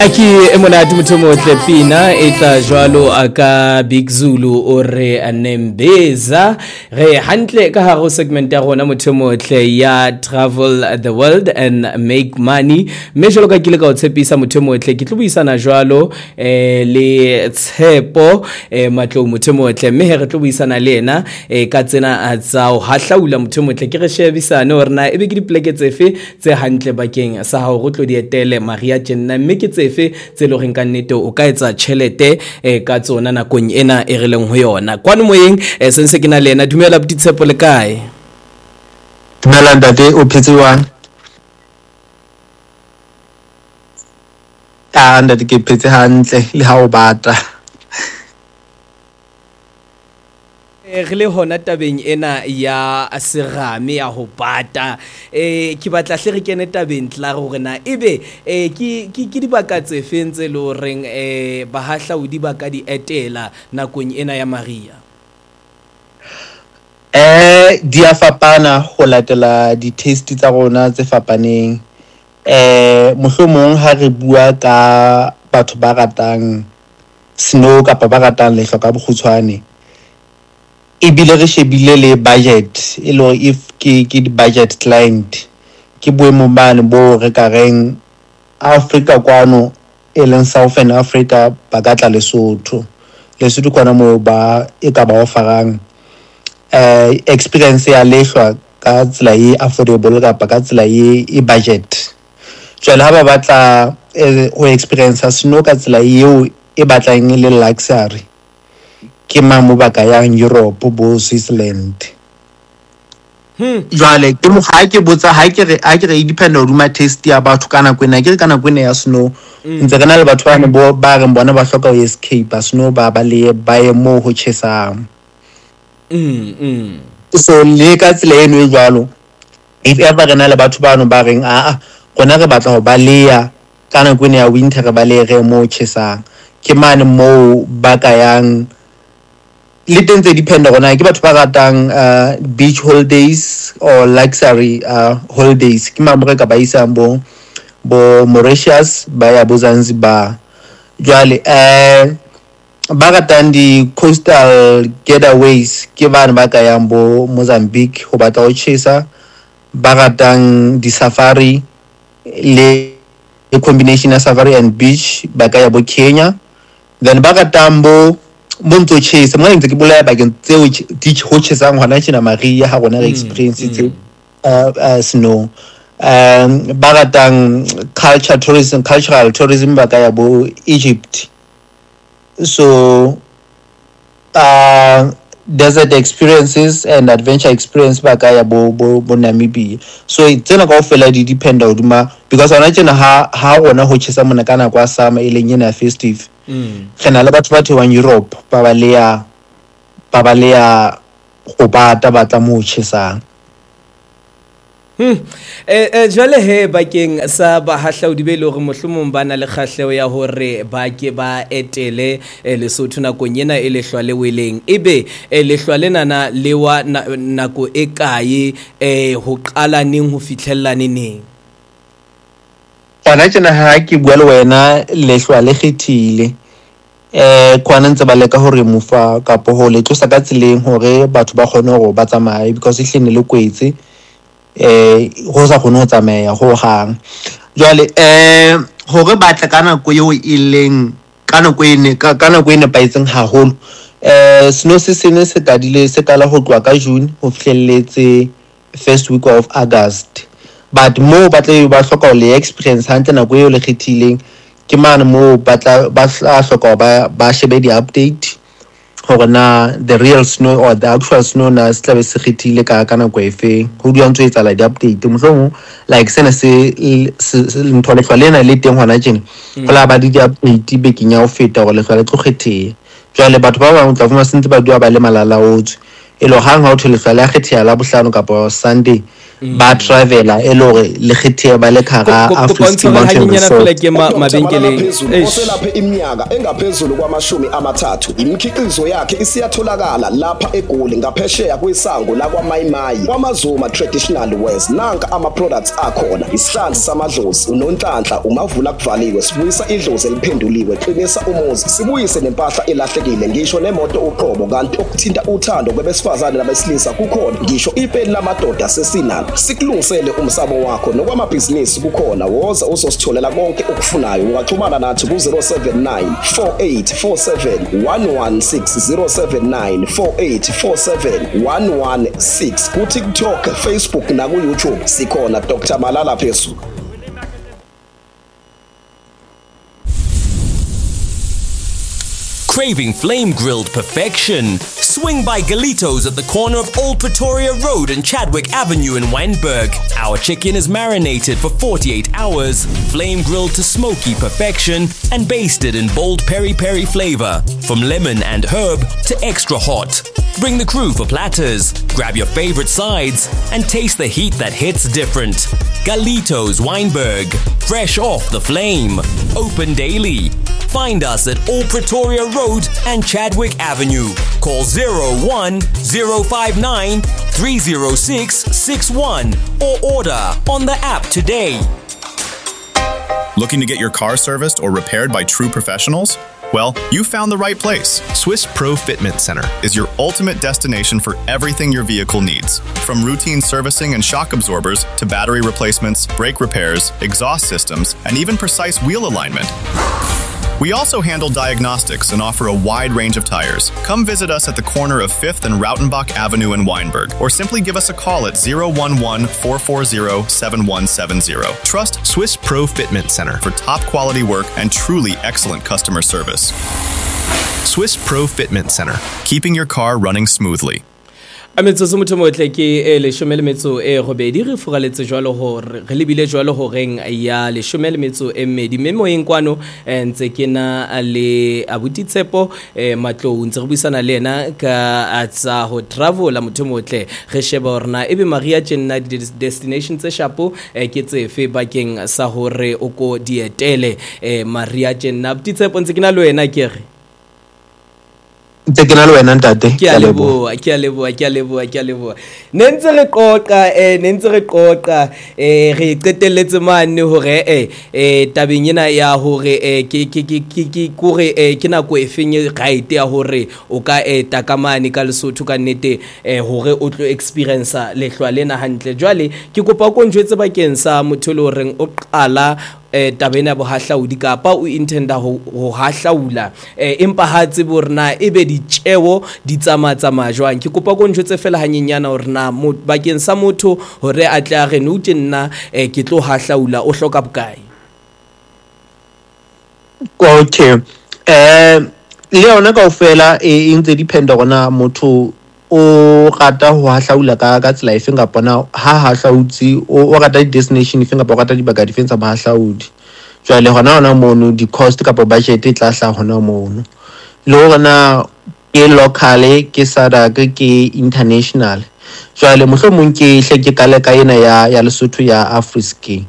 Aki emonate motho motle pina etla jwalo aka Big Zulu o re anembeza re hantle ka haro segment ya rona motho motle ya travel the world and make money me jwalo ka kile ka o tshepisa motho motle ke tlo buisana jwalo le Tshepo matlo motho motle me he re tlo buisana le ena ka tsena a tsa o hahlaula motho motle ke re shebisane hore na ebe ke dipleke tsefe tse hantle bakeng sa ha go tlo dietele Maria Jenna me ke tsefe tse lo reng ka nnete o ka etsa tšhelete ka tsona nakong ena e re leng ho yona kwano moyeng sense ke na le ena dumela buti Tshepo le kae dumela ntate o phetse wang ntate ke phetse hantle le ha o bata re le hona tabeng ena ya serame ya ho bata ke batla hle re kene tabeng tla gore na ebe ke dibaka tse fentse le reng bahahlaudi ba ka di etela nakong ena ya Maria di a fapana go latela di taste tsa rona tse fapaneng mohlomong ha re bua ka batho ba ratang snow kapa ba ratang lehlo ka bokgutshwane ebile re shebile le budget e lo if ke di budget client ke boemo bane bo re ka reng Africa kwano e leng Southern Africa ba ka tla Lesotho kwana mo ba e ka ba ofarang experience ya lehlwa ka tsela e affordable ka tsela e budget jwale ha ba batla ho experience snow ka tsela eo e batlang le luxury ke mamo ba ka yang Europe bo Switzerland jwale ke mo ha ke botsa ha ke re e depend on my taste ya batho kana kwena ke kana kwena ya snow ntse kana le batho bana bo ba re bona ba hloka ho escape snow ba le ba ye mo ho chesa so le ka tsela eno e jwalo if ever rena le batho bana ba reng gona re batla ho ba leya kana kwena ya winter re ba le re mo chesa ke mane mo ba ka yang le teng tse depend gona ke batho ba ratang beach holidays or luxury holidays ke mamore ka ba isang bo Mauritius ba ya bo Zanzibar jwale ba ratang di coastal getaways ke bana ba ka yang bo Mozambique ho batla ho chesa ba ratang di safari le combination of safari and beach ba ka ya bo Kenya then ba ratang bo monto chase mo ntse ke bolaya ba ke tseo di ho chesang hona tshena Maria ha gona experience tse snow ba ratang cultural tourism ba ka ya bo Egypt so desert experiences and adventure experience ba ka ya bo Namibia so tsena ka ofela di depend on because hona tshena ha gona ho chesa mona kana kwa summer e leng ena festive gena le batho ba thewa Europe ba ba leya go bata batla mo chesang jwale he bakeng sa bahahlaudi be le hore mohlomong ba na le kgahleo ya hore ba ke ba etele Lesotho nakong ena e lehlwa le weleng ebe lehlwa lena lewa nako e kae ho qala neng ho fitlhella neng bona tsena ha ke bua le wena lehlwa le khethile kwana ntse ba leka hore mofa kapo ho le tlosa ka tseleng hore batho ba kgone go ba tsamaye because e hlene le kwetse go sa kgone go tsamaya go hang jwale hore batla kana go yo e leng kana go ene ba itseng haholo snow season se kala ho tloa ka June ho fihlelletse first week of August but mo batla ba hloka ho le experience hantle na go yo le khethileng ke mane mo batla ba hloka ba shebe di update hore na the real snow or the actual snow na se tla be se khethile ka kana go efe ho di ntse etsa la di update mohlomong like sena se ntho le hlwalena le teng hona tjena ho la ba di update be kenya ho feta gore le hlwale tlo khethile jwale batho ba bang tla fuma sentse ba dua ba le malala otswe elo hang ha o thole hlwala kgethela la bohlano kapa Sunday ba traveler elore le khithe ba le khara Africa Mountain Resort ke mabenkeleng oselaphe iminyaka engaphezulu kwamashumi amathathu imikhiqizo yakhe isiyatholakala lapha eGoli ngaphesheya kwisango la kwaMayimayi kwaMazuma Traditional Wears nanka ama products akhona isihlanzi samadlozi unonhlanhla umavula kuvaliwe sibuyisa idlozi eliphenduliwe qinisa umuzi sibuyise nempahla elahlekile ngisho nemoto uqobo kanti okuthinta uthando kwabesifazane nabesilisa kukhona ngisho ipeni lamadoda sesinalo sikulungisele umsamo wakho nokwamabhizinisi kukhona woza uzositholela konke okufunayo ungaxhumana nathi ku 079 4847 116 079 4847 116 ku TikTok Facebook na ku YouTube sikhona Dr Malala Phezulu. Craving flame-grilled perfection? Swing by Galitos at the corner of Old Pretoria Road and Chadwick Avenue in Wynberg. Our chicken is marinated for 48 hours, flame-grilled to smoky perfection, and basted in bold peri-peri flavor, from lemon and herb to extra hot. Bring the crew for platters, grab your favorite sides, and taste the heat that hits different. Galitos Wynberg, fresh off the flame. Open daily. Find us at Old Pretoria Road and Chadwick Avenue. Call 01-059 306 61 or order on the app today. Looking to get your car serviced or repaired by true professionals? Well, you found the right place. Swiss Pro Fitment Center is your ultimate destination for everything your vehicle needs. From routine servicing and shock absorbers to battery replacements, brake repairs, exhaust systems, and even precise wheel alignment. We also handle diagnostics and offer a wide range of tires. Come visit us at the corner of 5th and Rautenbach Avenue in Wynberg, or simply give us a call at 011-440-7170. Trust Swiss Pro Fitment Center for top quality work and truly excellent customer service. Swiss Pro Fitment Center, keeping your car running smoothly. Ametso se motho motle ke le metso robedi re furaletse jwalo hore re lebile jwalo horeng ya le metso mmedi memoyeng kwano ntse ke na le Abuti Tshepo matlou ntse re buisana le ena ka atsa ho travel motho motle re sheba orna ebe Maria Jenna destination tse shapo ke tsefe bakeng sa hore o ko dietele Maria Jenna Abuti Tshepo ntse ke na le wena ke re Tekena lo wena ntate ke a leboha nentse re qoqa re qetelletse mane hore tabeng ena ya hore ke kore ke nako e fenye right ya hore o ka takamane ka Lesotho ka nnete hore o tlo experience lehlwa lena hantle jwale ke kopa ko njwetse bakeng sa motho le horeng o qala tabena bo hahlaudi kapa o intenda ho hahlaula empa ha tsebo rena ebe ditjewo di tsama jwang ke kopa go ntjetse fela hanyenyana hore na bakeng sa motho hore a tla re no tjena ke tlo hahlaula o hloka bokae okay le yona kaofela e ntse dependa gona motho o rata ho hahlaula ka tsela efe nga bona ha hahlautsi o rata destination efe nga bona dibaka difensa ba hahlaudi jwale hona mono di cost ka budget e tla hla hona mono le hona ke local ke sada ke international jwale mohlomong ke hle ke kale ka ena ya Lesotho ya Afriski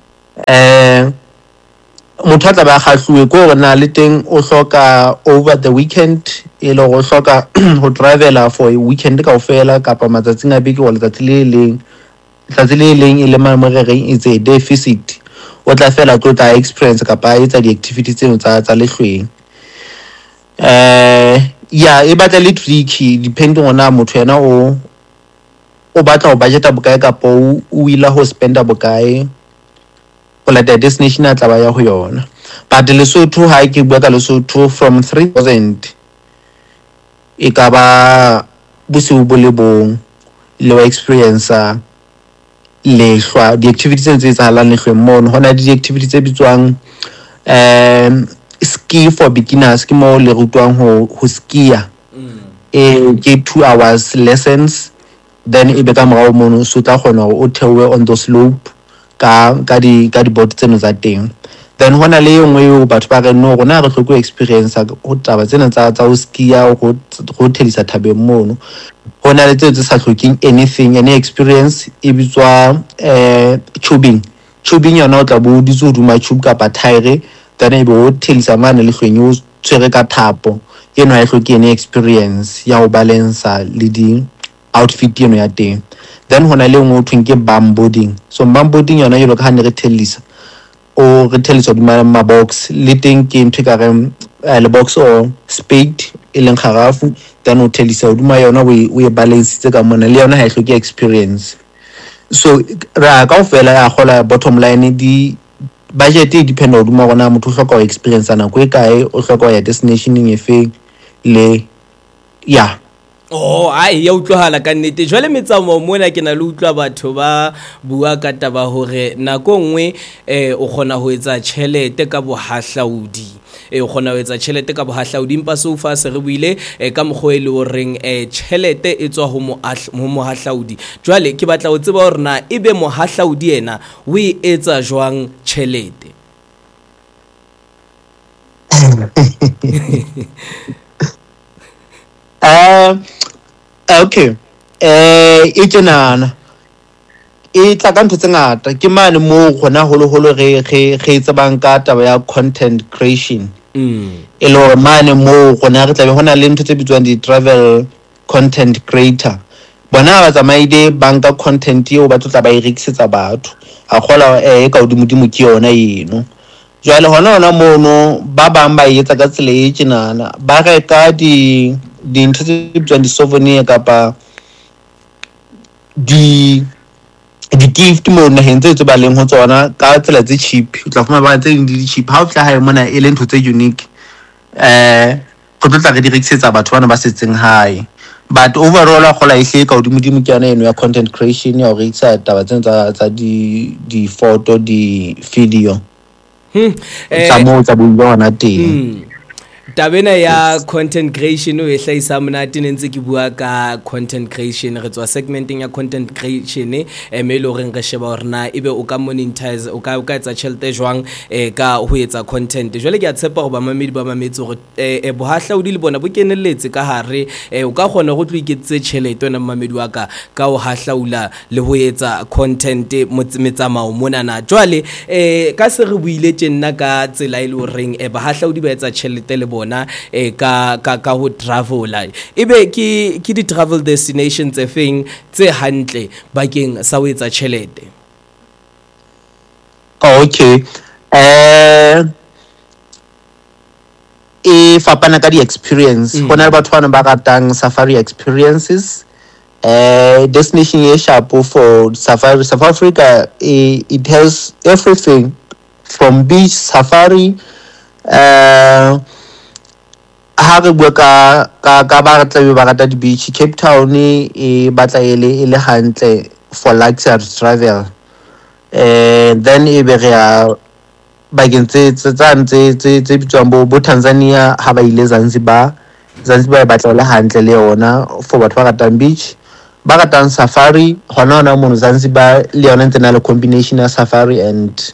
motho tla ba khahluwe go na le teng o hloka over the weekend e le go hloka ho traveler for a weekend kaofela kapa matsatsing a beke o letsatsi le leng e le mamorereng it's a deficit o tla fela tlotla experience kapa etsa di activities tseno tsa lehlweng ya e batla le tricky depending on motho yena o batla ho budgeta bokae kapa o wila ho spenda bokae la destination a tla ya ho yona but Lesotho ha ke bua ka Lesotho from 3000 e ka ba bosiu bo le bong le experience lehlwa di activities tse tsahalang lehlweng mono hona di activities tse bitswang ski for beginners ke mo le rutwang ho skia ke 2 hours lessons then e be ka morao mono so tla khona o thewe on the slope ka di board tseno za teng then hona le engwe yo batho ba re no rona re tlhoko experience go taba tsena tsa o skia go thelisa thabeng mono hona le tse sa tlhoking anything any experience e bitswa tubing yona o tla bo di tso duma tube ka tire then e bo thelisa mane le hlweng o tsere ka thapo eno ha hloke any experience ya go balance le di outfit eno ya teng. Then hona le engwe o thweng ke bumboarding. So bumboarding yona yelo ka ha ne re thelisa o re thelisa ma box le teng ke ntwe ka re le box or spade e leng kharafu then o thelisa duma yona we balance tse ka mona le yona ha hloke experience. So ra ka ofela ya gola bottom line di budget e depend on duma gona motho hloka experience ana go e kae o hloka ya destination e fe le ya ai ya utlwahala ka nnete jwale metsamao mona ke na le utlwa batho ba bua ka taba hore nako nngwe o khona ho etsa tšhelete ka bohahlaudi o khona ho etsa tšhelete ka bohahlaudi empa so far se re buile ka mogwe le o reng tšhelete e tswa ho mohahlaudi jwale ke batla o tseba hore na ebe mohahlaudi ena o e etsa jwang tšhelete okay e tsenana e tla ka ntho tse ngata ke mane mo gona holo re etsa banka taba ya content creation e lo mane mo gona re tla be hona le ntho tse bitswang di travel content creator bona ba tsamaile banka content eo ba tla ba irekisetsa batho a gola e ka odimo ke yona eno jwale hona mono ba bang ba etsa ka tsela e tsenana ba reka di ntho tse bitswang di souvenir kapa di gift mo na hentse tse ba leng ho tsona ka tsela tse cheap o tla fumana ba tse di cheap ha o tla ha mona e le ntho tse unique go tla re direkisetsa batho bana ba setseng hae but overall a gola ihle ka odimo ke yona eno ya content creation ya o reitsa taba tsena tsa di photo di video tsa bona teng tabena ya content creation o e hlaisa monate ntse ke bua ka content creation re tswa segmenting ya content creation me lo reng re sheba hore na ebe o ka monetize o ka etsa tšhelete jwang ka ho etsa content jwale ke a tshepa go ba mamedi ba mametse gore bohahlaudi le bona bo kenelletse ka hare o ka kgona go tlo iketse tšhelete wena mamedi wa ka ho hahlaula le ho etsa content metsamao monana jwale ka se re buile tjena ka tsela ile o reng bohahlaudi ba etsa tšhelete le bona ka ho travela ebe ke di travel destinations tse feng tse hantle bakeng sa ho etsa tšhelete okay e fapana ka di experience hona le batho bana ba ratang safari experiences destination e sharp for safari South Africa it has everything from beach safari ha re bua ka ba tla ba rata di beach Cape Town e batla ele hantle for luxury travel then e be re ba gentse tse bitswang bo Tanzania ha ba ile Zanzibar e batla le hantle le yona for batho ba ratang beach ba ratang safari hona mo Zanzibar le yona ntse le combination ya safari and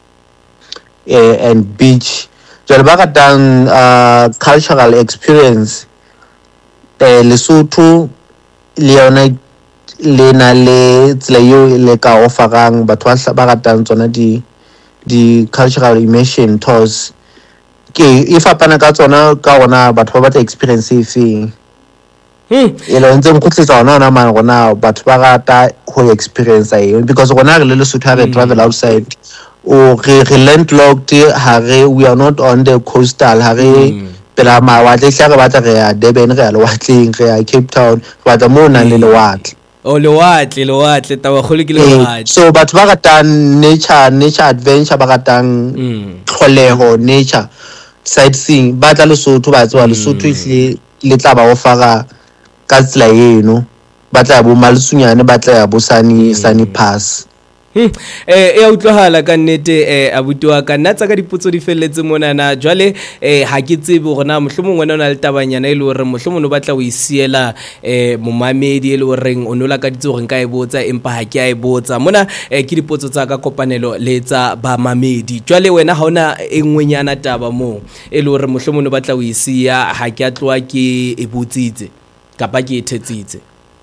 beach jwale ba ratang cultural experience Lesotho le yona le na le tsela yo le ka offerang batho ba ratang tsona di cultural immersion tours ke e fapana ka tsona ka gona batho ba batla experience e feng elo ntse mkhutletsa ona man gona batho ba rata ho experience because gona re le Lesotho ha re travel outside o re landlocked we are not on the coastal pela mawatle hle re batla re ya Durban re ya lewatleng re ya Cape Town re batla mo nang le lewatle lewatle taba khole ke lewatle so batho ba ratang nature adventure ba ratang tlholeho nature sightseeing ba tla Lesotho ba tswa Lesotho hle le tla ba ofara ka tsela eno ba tla bo Malusunyane ba tla ya bo Sunny Pass e utlwahala ka nnete abuti wa ka nna tsa ka dipotso di felletse mona na jwale ha ke tsebe gore na mohlomong wena o na le tabanyana e le hore mohlomong o batla o isiela momamedi e le hore o nola ka ditse gore nka e botsa empa ha ke a e botsa mona ke dipotso tsa ka kopanelo le tsa ba mamedi jwale wena ha ona e ngwenyana taba mo e le hore mohlomong o batla o isia ha ke a tloa ke e botsitse kapa ke e thetsitse.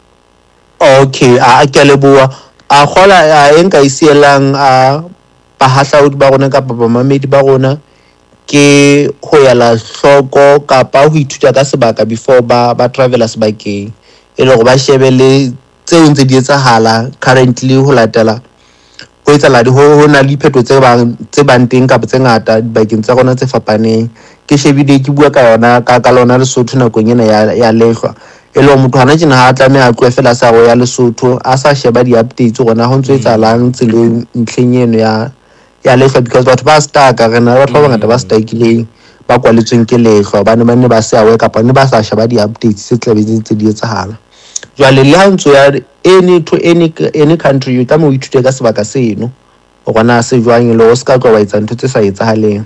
Okay, a ke leboa a khola e nka isielang a bahahlaudi ba rona kapa bamamedi ba rona ke ho yala hloko kapa ho ithuta ka sebaka before ba travel sebakeng e le go ba shebele tseo ntse di etsahala currently ho latela ho etsala di ho na le pheto tse bang teng kapa tse ngata bakeng tsa rona tse fapaneng ke shebile ke bua ka yona ka lona Lesotho nakong ena ya lehlwa e le motho hana tsena ha tla me a tloe fela sa go ya Lesotho a sa sheba di updates gona ho ntse etsalang tseleng ntlhenyeno ya lehlwa because batho ba staka rena batho ba ngata ba stakileng ba kwaletsweng ke lehlwa ba ne ba se awe kapa ne ba sa sheba di updates tse tlabetse tse di etsahala jwale le ha ntso ya any country you tamo ithute ka sebaka seno gona se jwang le o ska tlo wa etsa ntho tse sa etsahaleng.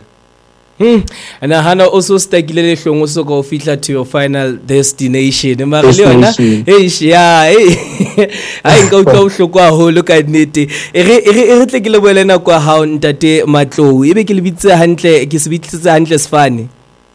Ana hana o so stakile le hlong o so go fihla to your final destination mara le yona ya ai nka utlwa bohloko haholo ka nnete re tle ke le boelena kwa ha ntate Matlou ebe ke le bitse hantle ke se bitsitse hantle Sefane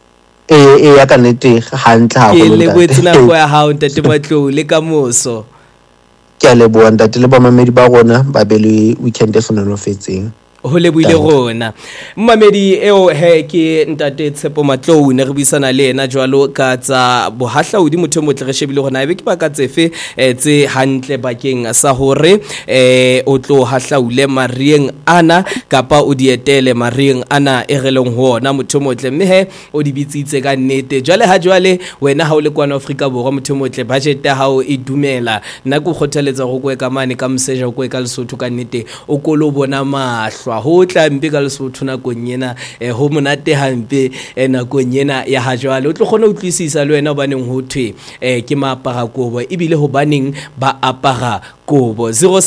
ya ka nnete hantle haholo ke le boetsena kwa ya ha ntate Matlou le ka moso ke a leboa ntate le ba mamedi ba rona ba be le weekend e fonolofetseng ho lebuile rona mmamedi eo ke ntate Tshepo Matlou ne re buisana le ena jwalo ka tsa bohahlaudi motho mo tle re shebile gona ebe ke ba ka tsefe tse hantle bakeng sa hore o tlo hahlaule marieng ana kapa o dietele marieng ana e releng ho ona motho mo tle mme o di bitsitse ka nnete jwale ha jwale wena ha o le kwa Afrika Borwa motho mo tle budget ya hao e dumela nna go kgothaletsa go kwe ka mane ka mseja go kwe ka Lesotho ka nnete o kolo bona mahlo ho tla mpe ka Lesotho nakong ena ho monate hampe nakong ena ya ha jwale o tlo kgona ho tlisisa le wena baneng ho thwe ke maapara kobo ebile ho baneng ba apara kobo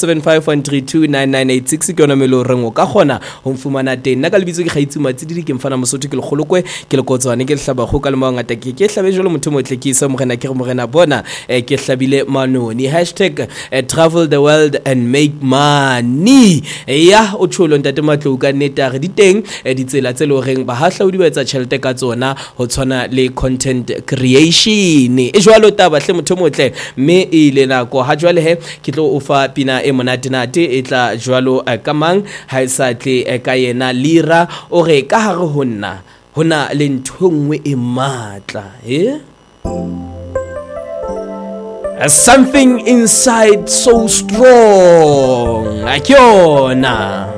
0751329986 ke yona melo reng o ka kgona ho mfumana teng nna ka lebitso ke kgaitsi matsididi ke mfana Mosotho ke le kgolokwe ke le kotswane ke le hlaba go ka le mangata ke hlabe jolo motho motle ke isa morena ke re morena bona ke hlabile manoni #travel the world and make money ya o tsholo ntate Matlou ka neta re di teng ditsela tse le reng ba hahlaudi ba etsa tšhelete ka tsona ho tshwana le content creation e jwalo taba hle motho motle mme e ile nako ha jwale he ke tlo o fa pina e monate e tla jwalo ka mang ha isa tle ka yena Lira o re ka hare hona le ntho nngwe e matla something inside so strong akona